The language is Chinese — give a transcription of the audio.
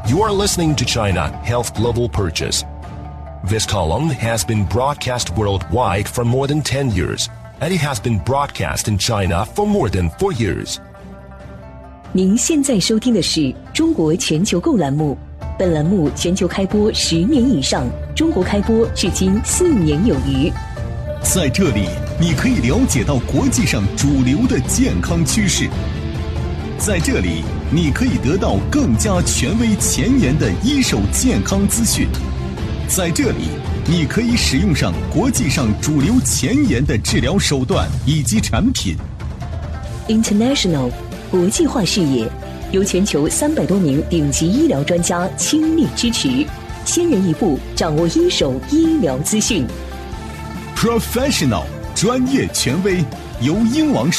You are listening to China Health Global Purchase. This column has been broadcast worldwide for more than 10 years, and it has been broadcast in China for more than 4 years. 您现在收听的是中国全球购栏目，本栏目全球开播10年以上，中国开播至今4年有余。 在这里，你可以了解到国际上主流的健康趋势。在这里，你可以得到更加权威前沿的一手健康资讯。在这里，你可以使用上国际上主流前沿的治疗手段以及产品。 International 国际化视野，由全球300多名顶级医疗专家倾力支持，先人一步掌握一手医疗资讯。 Professional 专业权威，由英王